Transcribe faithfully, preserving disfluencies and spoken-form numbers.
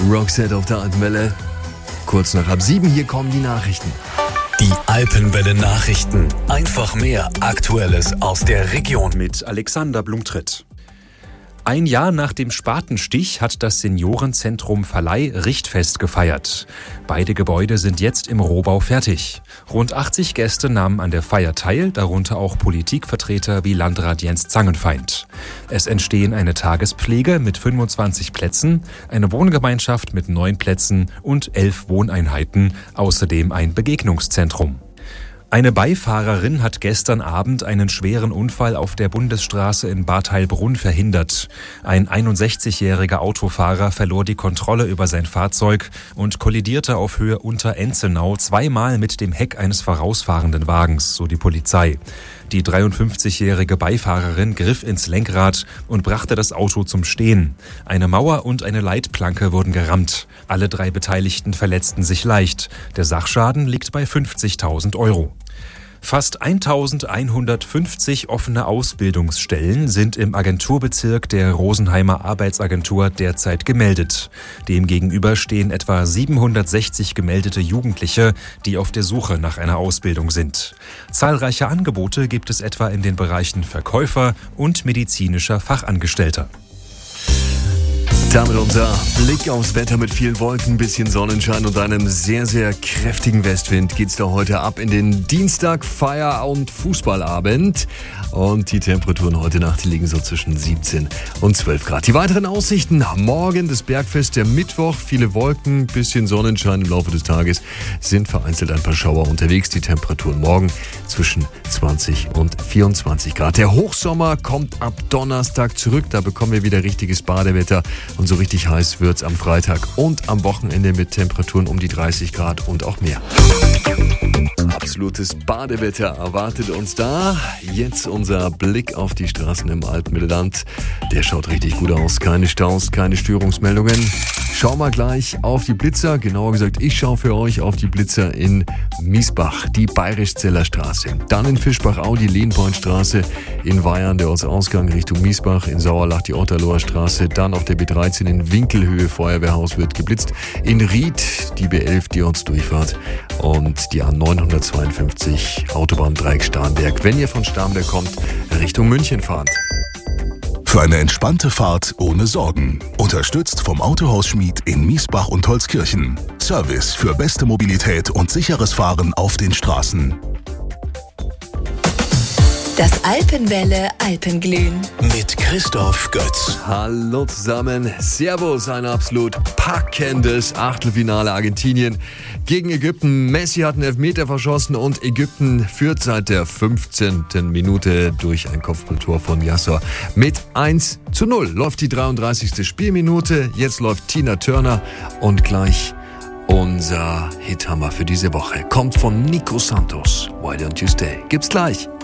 Roxette auf der Alpenwelle. Kurz nach halb sieben, hier kommen die Nachrichten. Die Alpenwelle Nachrichten. Einfach mehr Aktuelles aus der Region. Mit Alexander Blumtritt. Ein Jahr nach dem Spatenstich hat das Seniorenzentrum Verleih Richtfest gefeiert. Beide Gebäude sind jetzt im Rohbau fertig. Rund achtzig Gäste nahmen an der Feier teil, darunter auch Politikvertreter wie Landrat Jens Zangenfeind. Es entstehen eine Tagespflege mit fünfundzwanzig Plätzen, eine Wohngemeinschaft mit neun Plätzen und elf Wohneinheiten, außerdem ein Begegnungszentrum. Eine Beifahrerin hat gestern Abend einen schweren Unfall auf der Bundesstraße in Bad Heilbrunn verhindert. Ein einundsechzigjähriger Autofahrer verlor die Kontrolle über sein Fahrzeug und kollidierte auf Höhe Unter-Enzenau zweimal mit dem Heck eines vorausfahrenden Wagens, so die Polizei. Die dreiundfünfzigjährige Beifahrerin griff ins Lenkrad und brachte das Auto zum Stehen. Eine Mauer und eine Leitplanke wurden gerammt. Alle drei Beteiligten verletzten sich leicht. Der Sachschaden liegt bei fünfzigtausend Euro. Fast eintausendeinhundertfünfzig offene Ausbildungsstellen sind im Agenturbezirk der Rosenheimer Arbeitsagentur derzeit gemeldet. Demgegenüber stehen etwa siebenhundertsechzig gemeldete Jugendliche, die auf der Suche nach einer Ausbildung sind. Zahlreiche Angebote gibt es etwa in den Bereichen Verkäufer und medizinischer Fachangestellter. Damit unser Blick aufs Wetter mit vielen Wolken, bisschen Sonnenschein und einem sehr, sehr kräftigen Westwind geht's da heute ab in den Dienstag, Feier- und Fußballabend. Und die Temperaturen heute Nacht liegen so zwischen siebzehn und zwölf Grad. Die weiteren Aussichten: morgen das Bergfest, der Mittwoch, viele Wolken, bisschen Sonnenschein im Laufe des Tages, sind vereinzelt ein paar Schauer unterwegs. Die Temperaturen morgen zwischen zwanzig und vierundzwanzig Grad. Der Hochsommer kommt ab Donnerstag zurück, da bekommen wir wieder richtiges Badewetter. Und so richtig heiß wird's am Freitag und am Wochenende mit Temperaturen um die dreißig Grad und auch mehr. Absolutes Badewetter erwartet uns da. Jetzt unser Blick auf die Straßen im Alpenmittelland. Der schaut richtig gut aus. Keine Staus, keine Störungsmeldungen. Schauen wir gleich auf die Blitzer. Genauer gesagt, ich schaue für euch auf die Blitzer in Miesbach, die Bayrischzeller Straße. Dann in Fischbach-Au die Lehnpointstraße. In Weyern der Ortsausgang Richtung Miesbach. In Sauerlach die Otterloher Straße. Dann auf der B dreizehn in Winkelhöhe Feuerwehrhaus wird geblitzt. In Ried die B elf die Ortsdurchfahrt. Und die A neunhundertzweiundfünfzig Autobahndreieck Starnberg. Wenn ihr von Starnberg kommt, Richtung München fahrt. Für eine entspannte Fahrt ohne Sorgen. Unterstützt vom Autohaus Schmied in Miesbach und Holzkirchen. Service für beste Mobilität und sicheres Fahren auf den Straßen. Das Alpenwelle Alpenglühen. Mit Christoph Götz. Hallo zusammen. Servus, ein absolut packendes Achtelfinale. Argentinien gegen Ägypten. Messi hat einen Elfmeter verschossen und Ägypten führt seit der fünfzehnten Minute durch ein Kopfballtor von Yassor mit eins zu null. Läuft die dreiunddreißigste Spielminute. Jetzt läuft Tina Turner und gleich unser Hithammer für diese Woche kommt von Nico Santos. Why Don't You Stay? Gibt's gleich.